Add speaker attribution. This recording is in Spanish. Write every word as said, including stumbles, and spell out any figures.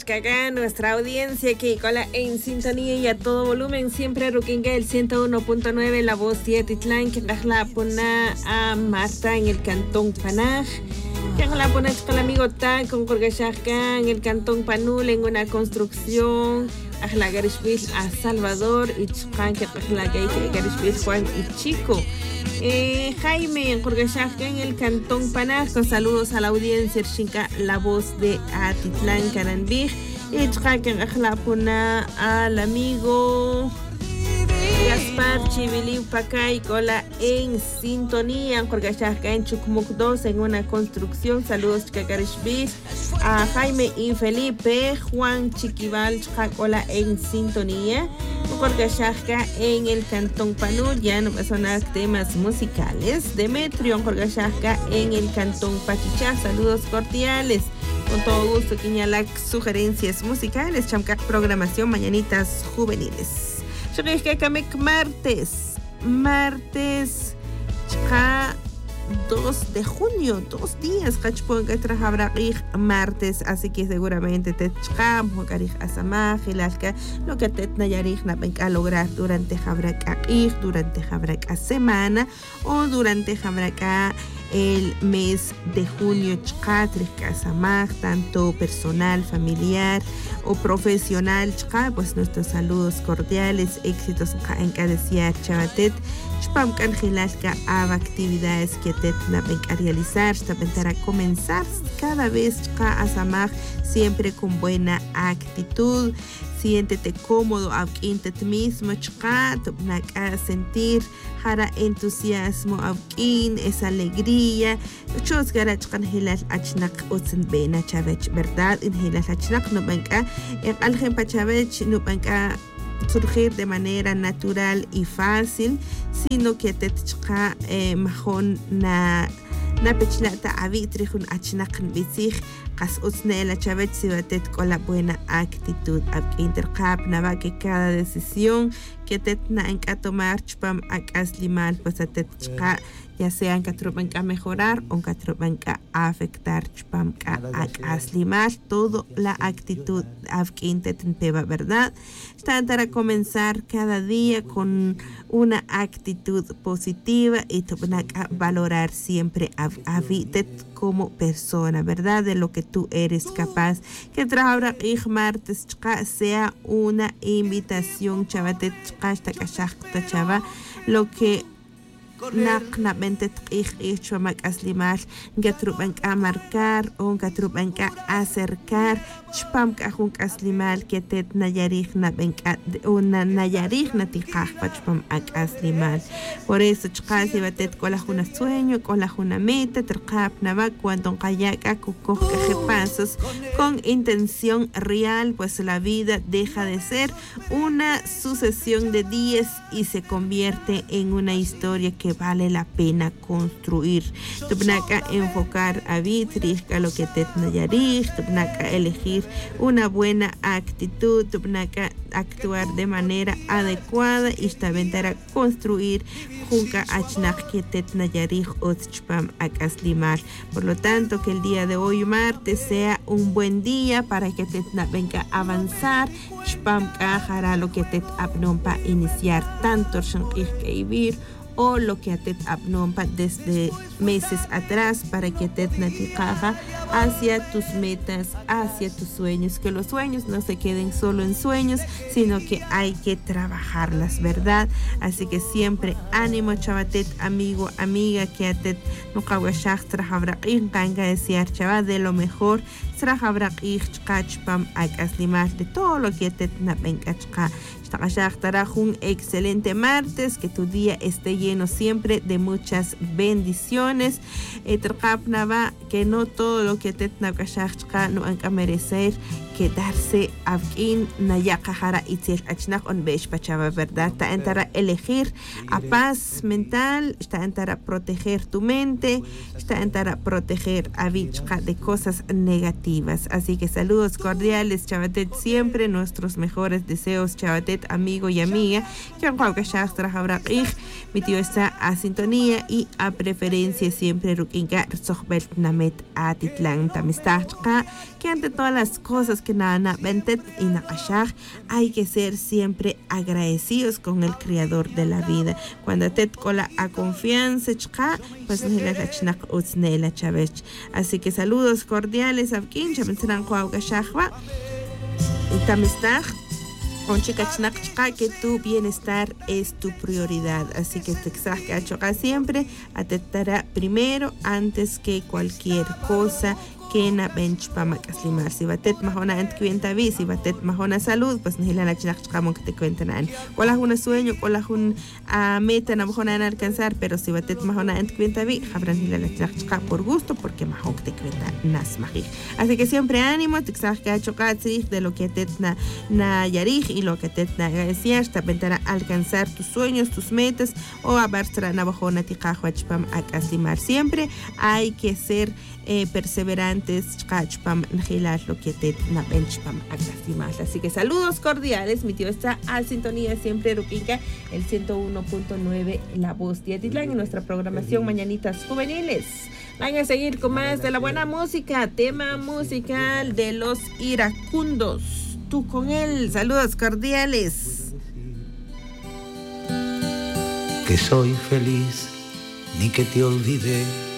Speaker 1: Chacacá, nuestra audiencia que cola en sintonía y a todo volumen, siempre Ruquinga el ciento uno punto nueve, la voz de Titlán, que la pone a Marta en el cantón Panaj, que la pone con el amigo Ta con Corgachacá en el cantón Panul en una construcción, a la Garishvil a Salvador y Chacán, que la Garishvil Juan y Chico. Eh, Jaime en Corgachacá en el cantón Panaj, con saludos a la audiencia Chinca, la voz de Atitlán Cananbij y Chacán Ajlapuna al amigo Gaspar Chiviliu Pacay Cola en sintonía en Corgachacá en Chucmuc dos en una construcción. Saludos Chicacarishbij a Jaime y Felipe Juan Chiquival Cola en sintonía. Corgachacá en el cantón Panul, ya no va a sonar temas musicales. Demetrio en Corgachacá en el cantón Pachichá, saludos cordiales. Con todo gusto, Quiñalac, sugerencias musicales, Chamcac, programación, mañanitas juveniles. Yo creo que Camek martes, martes, Chca, dos de junio, dos días, Cachpon que trajabraqij martes, así que seguramente te chcam, Jocarij asamaj, lo que te nayarij na venga a lograr durante Jabraqaj, durante Jabraqa semana o durante Jabraqa el mes de junio, Chcatrij asamaj, tanto personal, familiar o profesional, Chca, pues nuestros saludos cordiales, éxitos en cada día, Chavatet. Chpam canjilalka a actividades que te naben a realizar, para comenzar cada vez a asamar siempre con buena actitud. Siéntete cómodo, aunque mismo, chka, a sentir jara entusiasmo, aunque esa alegría. Chos garach canjilal achnak utzen bena chavech, ¿verdad? Injilal achnak no banca, en algen pachavech no banca surgir de manera natural y fácil, sino que te chka eh, mahon na na pechlata avitrihun achnaqn bisij qas usnela chavech sibatet con la buena actitud ab intercap na que cada decisión que te na en ka tomar chpam akas limal pues atet chka ya sean que tropan a mejorar o que tropan a afectar chpam ka akas limal, todo la actitud ab peba, ¿verdad? Está para comenzar cada día con una actitud positiva y a valorar siempre a, a vitet como persona, ¿verdad? De lo que tú eres capaz. Que trabajar martes sea una invitación, chavatet chava, lo que naqnamente hecho aslimar, gatruban a marcar o gatruban a acercar, chpam cajun aslimal que te nayarij na benca una nayarij na tijaj pachpam aslimal. Por eso chqasi batet con la juna sueño, con la juna meta, terqap nava cuando kayaka kukoh que pasos con intención real, pues la vida deja de ser una sucesión de días y se convierte en una historia que vale la pena construir. Tupnaka enfocar a vitrija lo que te nayarij, tupnaka elegir una buena actitud, tupnaka actuar de manera adecuada y estaventar construir junca achnak que te nayarij otchpam akaslimar. Por lo tanto, que el día de hoy martes sea un buen día para que te venga a avanzar, chpam kahara lo que te abnompa iniciar tanto shanqij que vivir o lo que te abnompa desde meses atrás para que te naticaja hacia tus metas, hacia tus sueños, que los sueños no se queden solo en sueños, sino que hay que trabajarlas, ¿verdad? Así que siempre ánimo, chavatet, amigo, amiga, que atet no kawashach trajabraqin kanga desear chaval de lo mejor, trajabraqin chkachpam akaslimar de todo lo que te nabenkachka. Un excelente martes, que tu día esté lleno siempre de muchas bendiciones. Que no todo lo que te no van a merecer quedarse avkin nayakahara itzil achnaq on besh pachava, ¿verdad? Está entara elegir a paz mental, está entara proteger tu mente, está entara proteger a bichka de cosas negativas. Así que saludos cordiales, Chavatet, siempre nuestros mejores deseos, Chavatet, amigo y amiga, que aunque ya habrá mi tío está a sintonía y a preferencia siempre rukinga sohbelt namet atitlan tamistachka, que ante todas las cosas que nana bentet y nakashach hay que ser siempre agradecidos con el creador de la vida. Cuando tet cola a confianza chka, pues nilachnak utsnela chavech. Así que saludos cordiales a quien chametran kwauga y tamistach con chicachnak que tu bienestar es tu prioridad. Así que te exage a chocar siempre, atentará primero antes que cualquier cosa que na bench para caslimar. Si batet mahona ant cuenta vi, si batet mahona salud, pues no la chnak chkamon que te cuentan an. Cuál es un sueño, cuál es un uh, meta na mahona a alcanzar, pero si batet mahona ant cuenta vi, habrán la chnak chka por gusto, porque mahon que te cuenta nas magik. Así que siempre ánimo, te exage a chocar de lo que te na na yarij y lo que te na decías, te aventará alcanzar tus sueños, tus metas o a barstra na mahona tikajo chpam a caslimar. Siempre hay que ser Eh, perseverantes, lo que te así que saludos cordiales, mi tío está a sintonía siempre Ruquica, el ciento uno punto nueve La Voz de Atitlán en nuestra programación Mañanitas Juveniles. Van a seguir con más de la buena música, tema musical de los iracundos, tú con él, saludos cordiales.
Speaker 2: Que soy feliz, ni que te olvidé,